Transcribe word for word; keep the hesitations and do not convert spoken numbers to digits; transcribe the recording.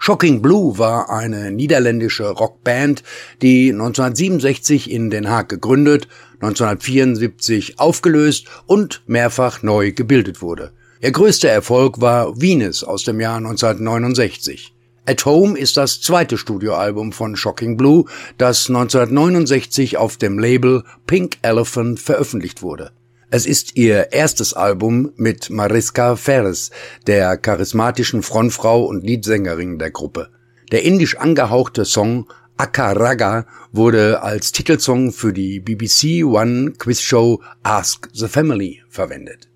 Shocking Blue war eine niederländische Rockband, die neunzehnhundertsiebenundsechzig in Den Haag gegründet, neunzehnhundertvierundsiebzig aufgelöst und mehrfach neu gebildet wurde. Ihr größter Erfolg war Venus aus dem Jahr neunzehnhundertneunundsechzig. At Home ist das zweite Studioalbum von Shocking Blue, das neunzehnhundertneunundsechzig auf dem Label Pink Elephant veröffentlicht wurde. Es ist ihr erstes Album mit Mariska Ferris, der charismatischen Frontfrau und Leadsängerin der Gruppe. Der indisch angehauchte Song Akka Ragga wurde als Titelsong für die B B C One Quizshow Ask the Family verwendet.